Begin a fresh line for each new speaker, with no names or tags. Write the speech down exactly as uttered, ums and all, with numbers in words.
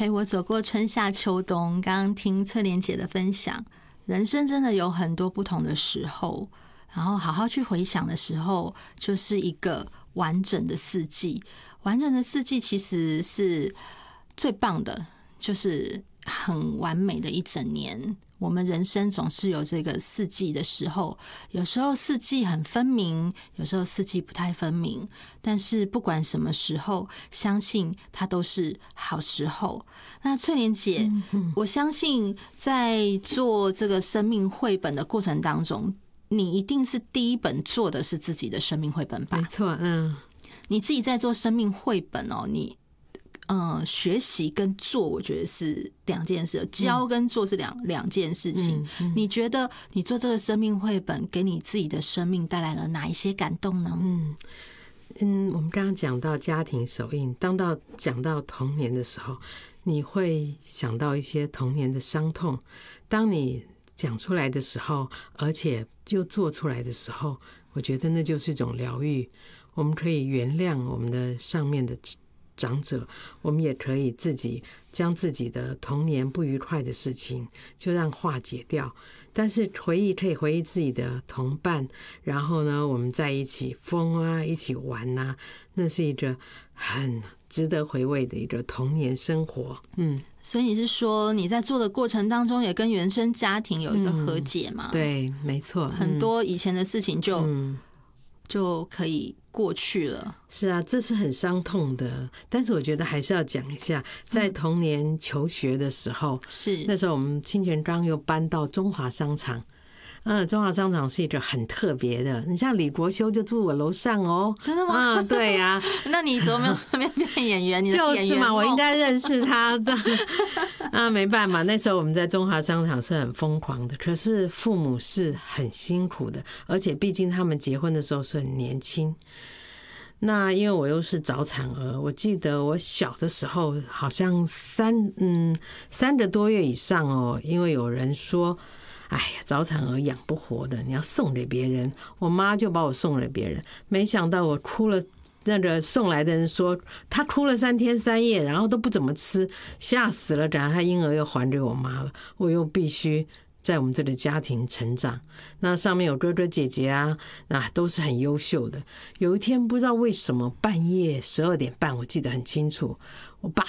陪我走过春夏秋冬。刚刚听策莲姐的分享，人生真的有很多不同的时候，然后好好去回想的时候，就是一个完整的四季。完整的四季其实是最棒的，就是很完美的一整年。我们人生总是有这个四季的时候，有时候四季很分明，有时候四季不太分明，但是不管什么时候，相信它都是好时候。那翠莲姐，我相信在做这个生命绘本的过程当中，你一定是第一本做的是自己的生命绘本吧？
没错，嗯，
你自己在做生命绘本哦，你嗯，学习跟做，我觉得是两件事，教跟做是两两件事情。嗯嗯、你觉得你做这个生命绘本，给你自己的生命带来了哪一些感动呢？
嗯嗯，我们刚刚讲到家庭手印，当到讲到童年的时候，你会想到一些童年的伤痛。当你讲出来的时候，而且就做出来的时候，我觉得那就是一种疗愈。我们可以原谅我们的上面的长者，我们也可以自己将自己的童年不愉快的事情就让化解掉。但是回忆可以回忆自己的同伴，然后呢，我们在一起疯啊，一起玩啊，那是一个很值得回味的一个童年生活。嗯，
所以你是说你在做的过程当中也跟原生家庭有一个和解吗？
嗯、对，没错，
很多以前的事情就、
嗯、
就可以过去了。
是啊，这是很伤痛的，但是我觉得还是要讲一下，在童年求学的时候，是、嗯、那时候我们清泉岗又搬到中华商场。嗯，中华商场是一个很特别的，你像李国修就住我楼上哦。
真的吗？
啊，对呀、啊。
那你怎么没有顺便变演员？你的演员
就是嘛，我应该认识他的。啊，没办法，那时候我们在中华商场是很疯狂的，可是父母是很辛苦的，而且毕竟他们结婚的时候是很年轻。那因为我又是早产儿，我记得我小的时候好像三嗯三个多月以上哦，因为有人说，哎呀，早产儿养不活的，你要送给别人，我妈就把我送给别人。没想到我哭了，那个送来的人说他哭了三天三夜，然后都不怎么吃，吓死了，然后他婴儿又还给我妈了，我又必须在我们这个家庭成长。那上面有哥哥姐姐啊，那都是很优秀的。有一天不知道为什么半夜十二点半，我记得很清楚，我爸